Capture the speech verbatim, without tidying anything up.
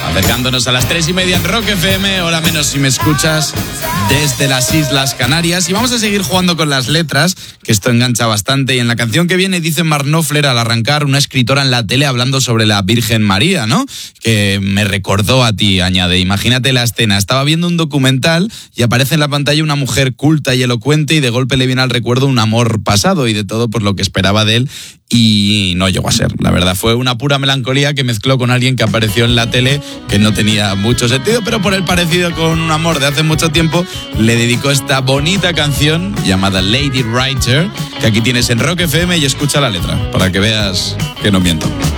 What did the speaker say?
Acercándonos a las tres y media en Rock F M, hora menos si me escuchas, desde las Islas Canarias. Y vamos a seguir jugando con las letras, que esto engancha bastante. Y en la canción que viene dice Mark Knopfler al arrancar, una escritora en la tele hablando sobre la Virgen María, ¿no? Que me recordó a ti, añade. Imagínate la escena. Estaba viendo un documental y aparece en la pantalla una mujer culta y elocuente y de golpe le viene al recuerdo un amor pasado y de todo por lo que esperaba de él. Y no llegó a ser, la verdad, fue una pura melancolía que mezcló con alguien que apareció en la tele, que no tenía mucho sentido, pero por el parecido con un amor de hace mucho tiempo, le dedicó esta bonita canción llamada Lady Writer, que aquí tienes en Rock F M, y escucha la letra, para que veas que no miento.